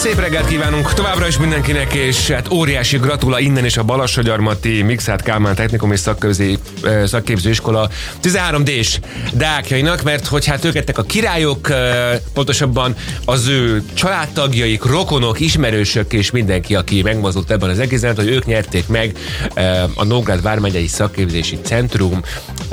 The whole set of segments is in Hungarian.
Szép reggelt kívánunk továbbra is mindenkinek, és hát óriási gratula innen is a Balassagyarmati Mikszáth Kálmán Technikum és Szakképző Iskola 13D-s diákjainak, mert hogy hát ők lettek a királyok, pontosabban az ő családtagjaik, rokonok, ismerősök és mindenki, aki megmozdult ebben az egészben, hogy ők nyerték meg a Nógrád vármegyei Szakképzési Centrum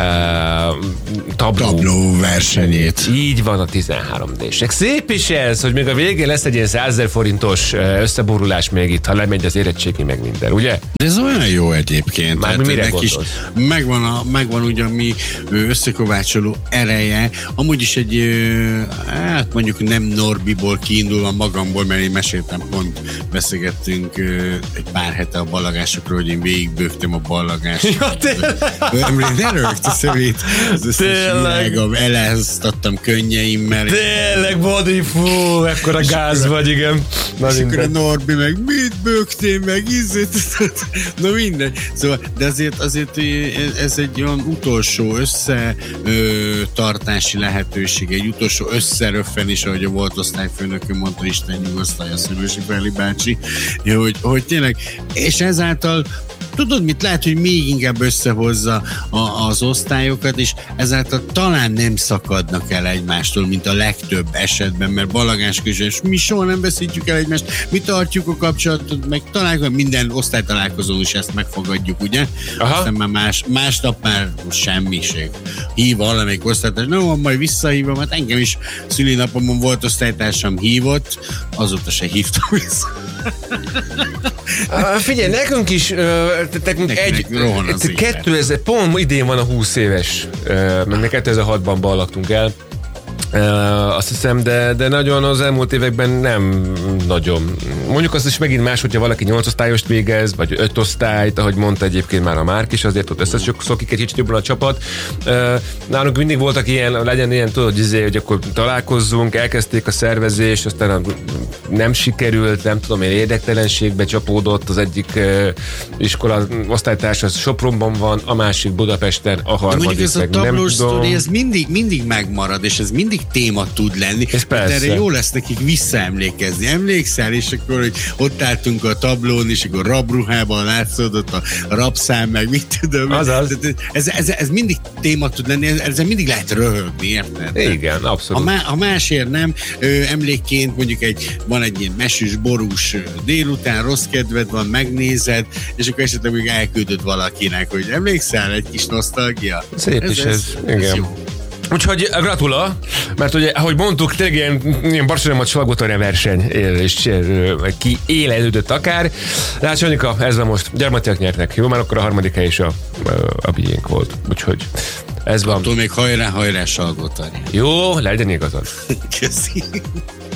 tabló versenyét. Így van, a 13D-sek. Szép is ez, hogy még a végén lesz egy ilyen 100 000 forintos összeborulás még itt, ha lemegy az érettségi meg minden, ugye? De ez olyan jó egyébként. Már mire is megvan ugye a mi összekovácsoló ereje. Amúgy is egy, hát mondjuk nem Norbiból kiindulva magamból, mert én meséltem, pont beszélgettünk egy pár hete a ballagásokról, hogy én végigbőgtem a ballagást. Ja, tényleg? Ne rögtön szemét. Az összes világom, eleheztattam könnyeimmel. Tényleg, body, fú, ekkora gáz vagy, igen. Na, és akkor a Norbi meg, mit bögtél meg, na mindegy. Szóval, de azért ez egy olyan utolsó összetartási lehetőség, egy utolsó összeröffenés, ahogy a volt osztályfőnökön mondta, Isten nyugosztalja, Szülősi Feli bácsi, hogy tényleg, és ezáltal tudod mit, lehet, hogy még inkább összehozza az osztályokat, és ezáltal talán nem szakadnak el egymástól, mint a legtöbb esetben, mert ballagás közül, és mi soha nem veszítjük el egymást, mi tartjuk a kapcsolatot, meg találkozunk, minden osztálytalálkozón is ezt megfogadjuk, ugye? Aha. Aztán már másnap már semmiség. Hív valamelyik osztálytárs, no, majd visszahívom, hát engem is szülinapomon volt osztálytársam hívott, azóta se hívtam vissza. Figyelj, nekünk is pont idén van a 20 éves, mert 2006-ban ballagtunk el, azt hiszem, de nagyon az elmúlt években nem nagyon. Mondjuk azt is megint más, hogyha valaki 8 osztályost végez, vagy 5 osztályt, ahogy mondta egyébként már a Márk is, azért ott összeszokik egy kicsit jobban a csapat. Nálunk mindig voltak ilyen, legyen ilyen, tudod, hogy akkor találkozzunk, elkezdték a szervezést, aztán nem sikerült, nem tudom, én érdektelenségbe csapódott, az egyik iskola osztálytárs az Sopronban van, a másik Budapesten, a harmadik. Mondjuk ez a tablós sztori, ez mindig megmarad, és ez mindig téma tud lenni. Erre jó lesz nekik visszaemlékezni. Emlékszel, és akkor, hogy ott álltunk a tablón, és akkor rabruhában látszódott a rabszám, meg mit tudom. Ez mindig téma tud lenni, ezzel mindig lehet röhögni, érted? Igen, abszolút. Ha másért nem, emlékként mondjuk van egy ilyen mesűs, borús délután, rossz kedved van, megnézed, és akkor esetleg még elküldöd valakinek, hogy emlékszel, egy kis nosztalgia. Szép is ez. Igen. Jó. Úgyhogy gratula, mert ugye, ahogy mondtuk, tényleg ilyen Barcelona Salgótarja verseny és ki élelődött akár. Lács, Anyika, ez van most. Gyarmatiak nyertek. Jó, már akkor a harmadik hely is a biénk volt. Úgyhogy ez van. Attól még hajrá, Salgótarja. Jó, legyen igazad. Köszi.